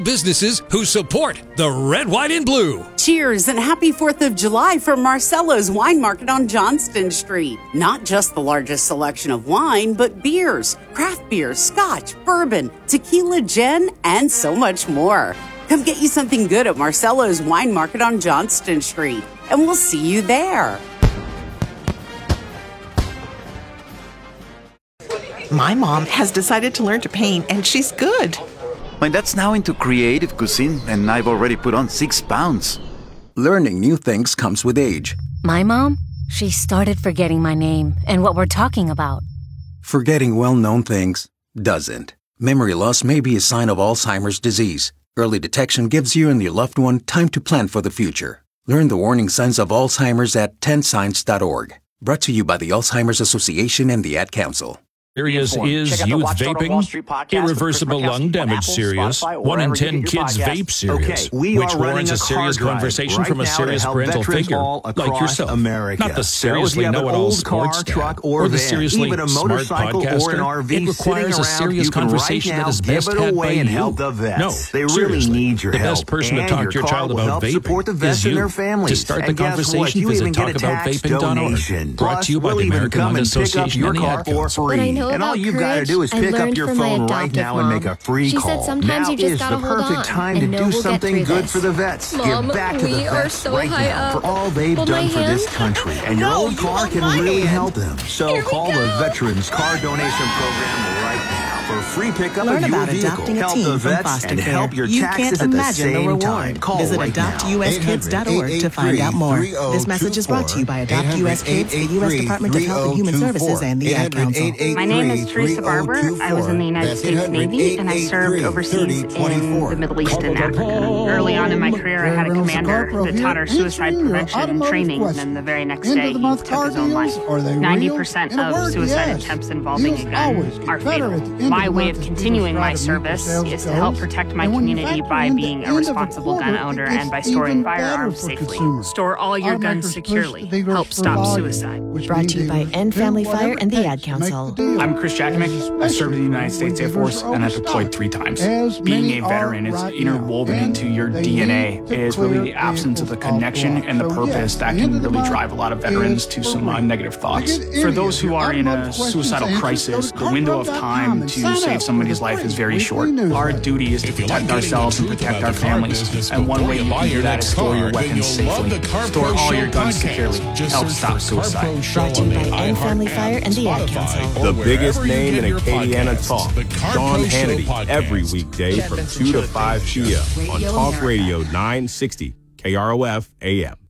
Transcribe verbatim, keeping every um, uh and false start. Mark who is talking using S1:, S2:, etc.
S1: Businesses who support the red, white, and blue.
S2: Cheers and happy fourth of July from Marcello's Wine Market on Johnston Street. Not just the largest selection of wine, but beers, craft beers, scotch, bourbon, tequila, gin, and so much more. Come get you something good at Marcello's Wine Market on Johnston Street, and we'll see you there.
S3: My mom has decided to learn to paint, and she's good.
S4: My dad's now into creative cuisine, and I've already put on six pounds.
S5: Learning new things comes with age.
S6: My mom, she started forgetting my name and what we're talking about.
S5: Forgetting well-known things doesn't. Memory loss may be a sign of Alzheimer's disease. Early detection gives you and your loved one time to plan for the future. Learn the warning signs of Alzheimer's at ten signs dot org. Brought to you by the Alzheimer's Association and the Ad Council.
S1: Serious is youth vaping, irreversible lung damage serious, one in ten kids vape serious,
S7: okay,
S1: which warrants a serious conversation
S7: right
S1: from a serious parental figure like yourself.
S7: America.
S1: Not the seriously
S7: so
S1: know-it-all sports dad or, or the seriously
S7: even a
S1: smart podcaster.
S7: Or an R V
S1: it requires a serious conversation
S7: right
S1: that is best had by
S7: and
S1: you.
S7: Help the vets.
S1: No,
S7: they really
S1: seriously,
S7: need your
S1: the
S7: help.
S1: best person
S7: and
S1: to talk
S7: your
S1: to your child about vaping is you. To start the conversation, visit talk about vaping dot org. Brought to you by the American Lung Association and the Ad Council.
S7: And all you've got to do is pick up your phone right now and make a free
S8: she
S7: call.
S8: Said sometimes
S7: now
S8: you just
S7: is
S8: gotta
S7: the
S8: hold
S7: perfect
S8: on
S7: time to do
S8: we'll
S7: something good
S8: this.
S7: for the vets.
S8: Mom,
S7: Give back to
S8: we
S7: the
S8: are
S7: vets
S8: so
S7: right
S8: high
S7: now
S8: up.
S7: for all they've
S8: Hold
S7: done
S8: my
S7: for
S8: hand.
S7: this country. And your
S8: No,
S7: old car
S8: you
S7: can
S8: want my
S7: really
S8: hand.
S7: help them. So
S8: Here we
S7: call the
S8: go.
S7: Veterans Car Donation Program right now for free pickup
S3: Learn
S7: of your
S3: about
S7: vehicle.
S3: adopting a
S7: Help
S3: teen
S7: the
S3: from
S7: vets
S3: foster
S7: and
S3: care.
S7: help your
S3: You
S7: taxes
S3: can't
S7: at the
S3: imagine the
S7: same
S3: reward.
S7: time. Call
S3: Visit
S7: right
S3: adopt
S7: now.
S3: U S kids dot org to find out more. This message is brought to you by Adopt U S Kids, the U S Department of Health and Human Services, and the Ad Council.
S9: My name is Teresa Barber. I was in the United States Navy, and I served overseas in the Middle East and Africa. Early on in my career, I had a commander that taught our suicide prevention training, and then the very next day, he took his own life. ninety percent of suicide attempts involving a gun are fatal. My way of continuing my service is to help protect my community by being a responsible gun owner and by storing firearms safely. Store all your guns securely. Help stop suicide.
S3: Brought to you by End Family Fire and the Ad Council.
S10: I'm Chris Jackamick. I served in the United States Air Force, and I've deployed three times. Being a veteran is interwoven into your D N A. It is really the absence of the connection and the purpose that can really drive a lot of veterans to some uh, negative thoughts. For those who are in a suicidal crisis, the window of time to save somebody's life is very short. Our duty is to protect ourselves and protect our families, and one way you can do that is store your weapons safely. Store all your guns securely. Help stop suicide.
S3: Brought to you by End Family Fire and the Ad Council.
S11: The biggest name in Acadiana talk, Sean Hannity, every weekday from two to five p.m. on Talk Radio nine sixty K R O F A M.